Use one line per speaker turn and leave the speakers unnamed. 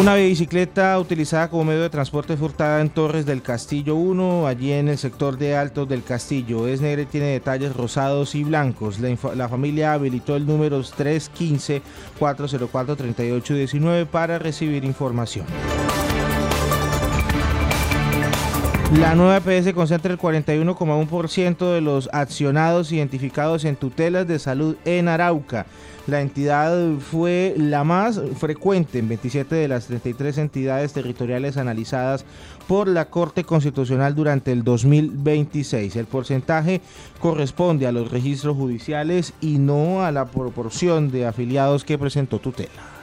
Una bicicleta utilizada como medio de transporte fue hurtada en Torres del Castillo 1, allí en el sector de Altos del Castillo. Es negra y tiene detalles rosados y blancos. La familia habilitó el número 315-404-3819 para recibir información. La nueva EPS concentra el 41,1% de los accionados identificados en tutelas de salud en Arauca. La entidad fue la más frecuente en 27 de las 33 entidades territoriales analizadas por la Corte Constitucional durante el 2026. El porcentaje corresponde a los registros judiciales y no a la proporción de afiliados que presentó tutela.